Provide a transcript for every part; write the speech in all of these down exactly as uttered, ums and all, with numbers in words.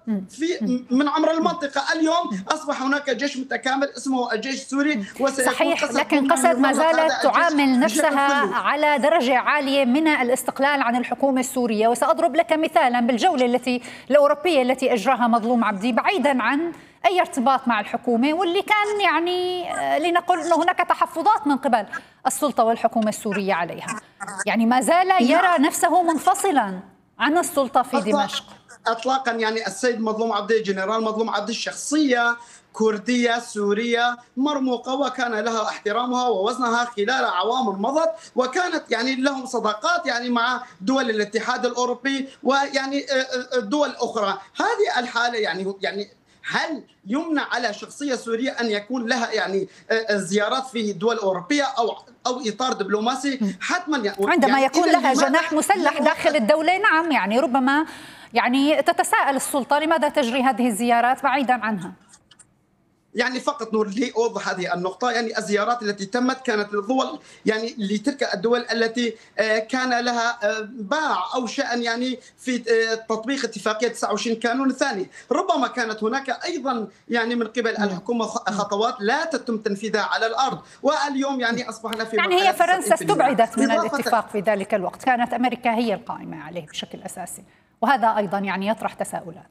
في من عمر المنطقة. اليوم أصبح هناك جيش متكامل اسمه الجيش السوري، صحيح، لكن قسد ما زالت تعامل نفسها على درجة عالية من الاستقلال عن الحكومة السورية. وسأضرب لك مثالا بالجولة التي الأوروبية التي أجراها مظلوم عبدي بعيدا عن أي ارتباط مع الحكومة، واللي كان يعني لنقول أنه هناك تحفظات من قبل السلطة والحكومة السورية عليها، يعني ما زال يرى نفسه منفصلا عن السلطة في دمشق اطلاقا. يعني السيد مظلوم عبدي، جنرال مظلوم عبدي، شخصيه كرديه سوريه مرموقه، وكان لها احترامها ووزنها خلال اعوام مضت، وكانت يعني لهم صداقات يعني مع دول الاتحاد الاوروبي ويعني دول اخرى. هذه الحاله يعني يعني هل يمنع على شخصيه سوريه ان يكون لها يعني زيارات في دول اوروبيه او او اطار دبلوماسي؟ حتما يعني عندما يعني يكون لها جناح مسلح داخل الدوله. نعم، يعني ربما يعني تتساءل السلطة لماذا تجري هذه الزيارات بعيدا عنها. يعني فقط نور لي أوضح هذه النقطة، يعني الزيارات التي تمت كانت للدول يعني لتلك الدول التي كان لها باع أو شأن يعني في تطبيق اتفاقية تسعة وعشرين كانون الثاني. ربما كانت هناك أيضا يعني من قبل الحكومة خطوات لا تتم تنفيذها على الأرض، واليوم يعني أصبحنا في يعني هي فرنسا استبعدت من الاتفاق في ذلك الوقت، كانت أمريكا هي القائمة عليه بشكل أساسي، وهذا أيضا يعني يطرح تساؤلات.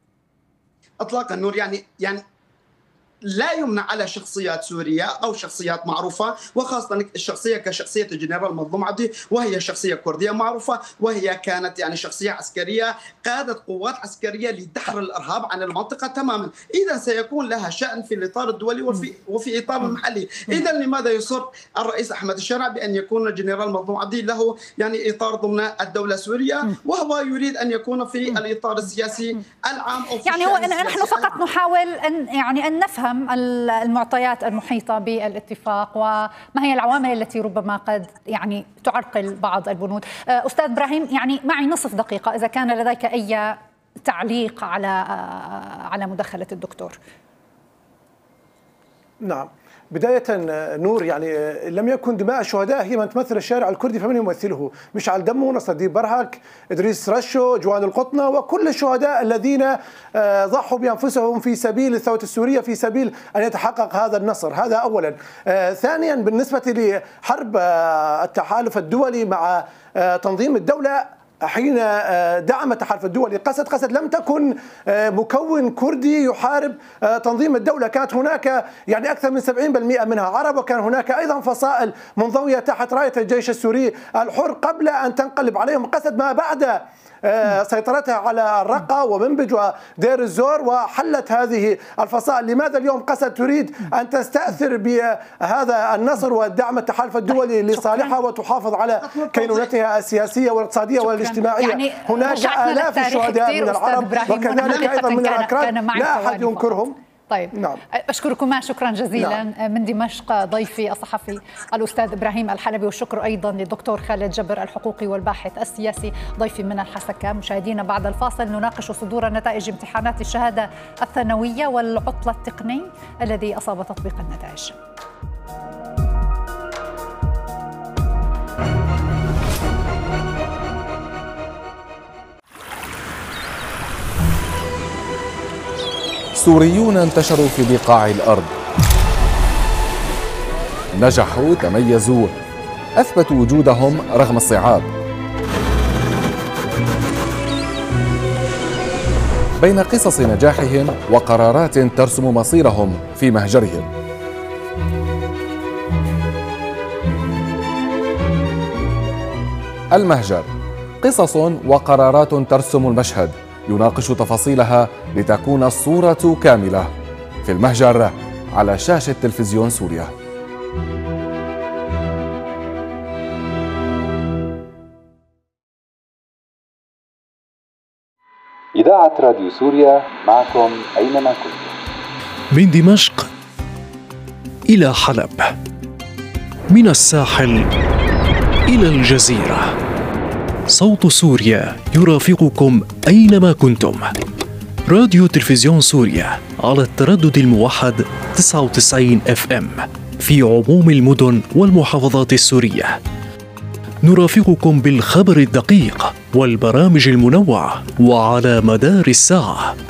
اطلاقا نور. يعني يعني لا يمنع على شخصيات سورية أو شخصيات معروفة، وخاصة الشخصية كشخصية الجنرال مظلوم عبدي، وهي شخصية كردية معروفة، وهي كانت يعني شخصية عسكرية قادت قوات عسكرية لدحر الإرهاب عن المنطقة تماما. إذا سيكون لها شأن في الإطار الدولي وفي وفي إطار المحلي. إذا لماذا يصر الرئيس أحمد الشرع بأن يكون الجنرال مظلوم عبدي له يعني إطار ضمن الدولة السورية، وهو يريد أن يكون في الإطار السياسي العام أو في يعني هو نحن فقط نحاول أن يعني أن نفهم المعطيات المحيطة بالاتفاق وما هي العوامل التي ربما قد يعني تعرقل بعض البنود. أستاذ إبراهيم، يعني معي نصف دقيقة إذا كان لديك أي تعليق على على مداخلة الدكتور. نعم، بداية نور، يعني لم يكن دماء الشهداء هي من تمثل الشارع الكردي فمن يمثله؟ مشعل دمو، نصر الدين برهك، إدريس رشو، جوان القطنة، وكل الشهداء الذين ضحوا بأنفسهم في سبيل الثورة السورية، في سبيل أن يتحقق هذا النصر. هذا أولا. ثانيا، بالنسبة لحرب التحالف الدولي مع تنظيم الدولة، حين دعم التحالف الدولي قسد قسد لم تكن مكون كردي يحارب تنظيم الدولة، كانت هناك يعني أكثر من سبعين بالمئة منها عرب، وكان هناك أيضا فصائل منضوية تحت راية الجيش السوري الحر قبل أن تنقلب عليهم قسد ما بعد سيطرتها على الرقة ومنبج ودير الزور وحلت هذه الفصائل. لماذا اليوم قسد تريد أن تستأثر بهذا النصر ودعم التحالف الدولي لصالحها وتحافظ على كينونتها السياسية والاقتصادية والاجتماعية؟ يعني هناك آلاف الشهداء من العرب وكذلك أيضا من الأكراد لا أحد ينكرهم. طيب، نعم. أشكركما شكرا جزيلا. نعم. من دمشق ضيفي الصحفي الأستاذ إبراهيم الحلبي، والشكر أيضا للدكتور خالد جبر الحقوقي والباحث السياسي ضيفي من الحسكة. مشاهدينا، بعد الفاصل نناقش صدور نتائج امتحانات الشهادة الثانوية والعطلة التقني الذي أصاب تطبيق النتائج. سوريون انتشروا في بقاع الأرض، نجحوا، تميزوا، أثبتوا وجودهم رغم الصعاب. بين قصص نجاحهم وقرارات ترسم مصيرهم في مهجرهم. المهجر، قصص وقرارات ترسم المشهد، يناقش تفاصيلها لتكون الصورة كاملة. في المهجر على شاشة تلفزيون سوريا. إذاعة راديو سوريا معكم أينما كنتم. من دمشق إلى حلب، من الساحل إلى الجزيرة، صوت سوريا يرافقكم أينما كنتم. راديو تلفزيون سوريا على التردد الموحد تسعة وتسعين اف ام في عموم المدن والمحافظات السورية. نرافقكم بالخبر الدقيق والبرامج المنوعة وعلى مدار الساعة.